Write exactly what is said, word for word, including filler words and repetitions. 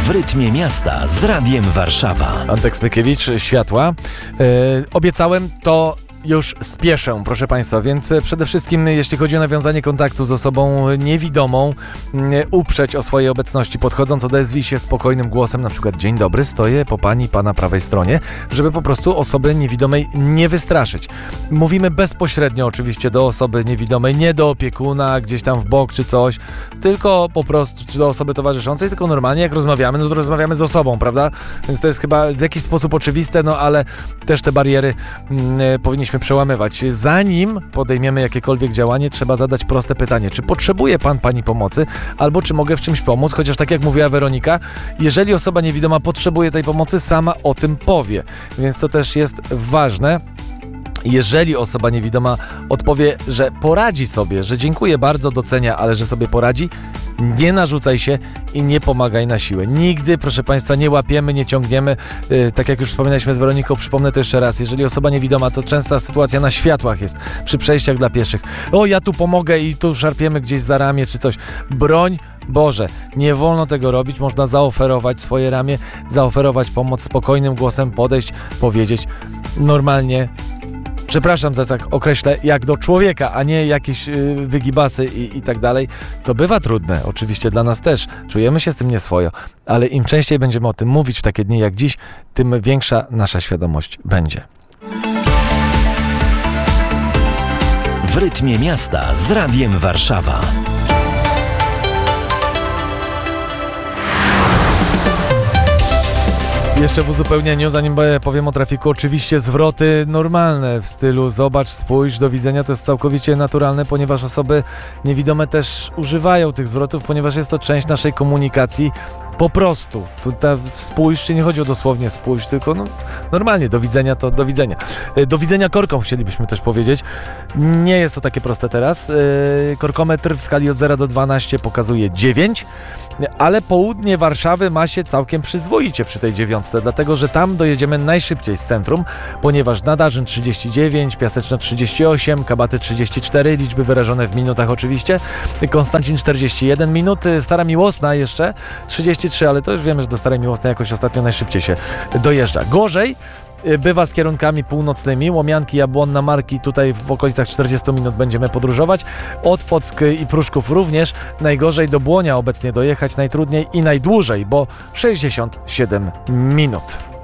W rytmie miasta z Radiem Warszawa. Antek Smykiewicz, Światła. Yy, obiecałem, to już spieszę, proszę Państwa, więc przede wszystkim, jeśli chodzi o nawiązanie kontaktu z osobą niewidomą, uprzeć o swojej obecności, podchodząc, odezwij się spokojnym głosem, na przykład dzień dobry, stoję po Pani, Pana prawej stronie, żeby po prostu osoby niewidomej nie wystraszyć. Mówimy bezpośrednio oczywiście do osoby niewidomej, nie do opiekuna, gdzieś tam w bok czy coś, tylko po prostu, czy do osoby towarzyszącej, tylko normalnie jak rozmawiamy, no to rozmawiamy z osobą, prawda? Więc to jest chyba w jakiś sposób oczywiste, no ale też te bariery mm, powinniśmy przełamywać. Zanim podejmiemy jakiekolwiek działanie, trzeba zadać proste pytanie. Czy potrzebuje Pan, Pani pomocy? Albo czy mogę w czymś pomóc? Chociaż tak jak mówiła Weronika, jeżeli osoba niewidoma potrzebuje tej pomocy, sama o tym powie. Więc to też jest ważne. Jeżeli osoba niewidoma odpowie, że poradzi sobie, że dziękuję bardzo, docenia, ale że sobie poradzi, nie narzucaj się i nie pomagaj na siłę. Nigdy, proszę Państwa, nie łapiemy, nie ciągniemy. Yy, tak jak już wspominaliśmy z Weroniką, przypomnę to jeszcze raz. Jeżeli osoba niewidoma, to częsta sytuacja na światłach jest, przy przejściach dla pieszych. O, ja tu pomogę i tu szarpiemy gdzieś za ramię czy coś. Broń Boże, nie wolno tego robić. Można zaoferować swoje ramię, zaoferować pomoc spokojnym głosem, podejść, powiedzieć normalnie. Przepraszam za tak określę, jak do człowieka, a nie jakieś yy, wygibasy i, i tak dalej. To bywa trudne, oczywiście dla nas też. Czujemy się z tym nieswojo, ale im częściej będziemy o tym mówić w takie dni jak dziś, tym większa nasza świadomość będzie. W rytmie miasta z Radiem Warszawa. Jeszcze w uzupełnieniu, zanim powiem o trafiku, oczywiście zwroty normalne w stylu zobacz, spójrz, do widzenia, to jest całkowicie naturalne, ponieważ osoby niewidome też używają tych zwrotów, ponieważ jest to część naszej komunikacji. Po prostu. Tu ta spójrz, nie chodzi o dosłownie spójrz, tylko no, normalnie do widzenia to do widzenia. Do widzenia korką chcielibyśmy też powiedzieć. Nie jest to takie proste teraz. Korkometr w skali od zera do dwunastu pokazuje dziewięć, ale południe Warszawy ma się całkiem przyzwoicie przy tej dziewiątce, dlatego że tam dojedziemy najszybciej z centrum, ponieważ Nadarzyn trzydzieści dziewięć, Piaseczno trzydzieści osiem, Kabaty trzydzieści cztery, liczby wyrażone w minutach oczywiście, Konstancin czterdzieści jeden minut, Stara Miłosna jeszcze trzydzieści trzy, ale to już wiemy, że do Starej Miłosnej jakoś ostatnio najszybciej się dojeżdża. Gorzej bywa z kierunkami północnymi, Łomianki, Jabłonna, Marki, tutaj w okolicach czterdzieści minut będziemy podróżować. Otwock i Pruszków również. Najgorzej do Błonia obecnie dojechać, najtrudniej i najdłużej, bo sześćdziesiąt siedem minut.